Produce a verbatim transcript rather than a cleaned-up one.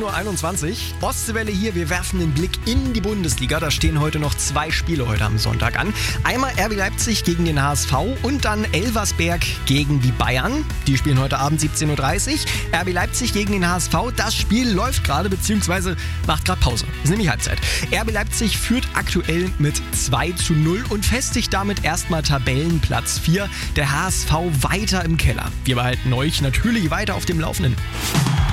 Uhr einundzwanzig. Ostwelle hier, wir werfen den Blick in die Bundesliga. Da stehen heute noch zwei Spiele heute am Sonntag an. Einmal R B Leipzig gegen den H S V und dann Elversberg gegen die Bayern. Die spielen heute Abend siebzehn Uhr dreißig. R B Leipzig gegen den H S V. Das Spiel läuft gerade, beziehungsweise macht gerade Pause. Ist nämlich Halbzeit. R B Leipzig führt aktuell mit zwei zu null und festigt damit erstmal Tabellenplatz vier. Der H S V weiter im Keller. Wir behalten euch natürlich weiter auf dem Laufenden.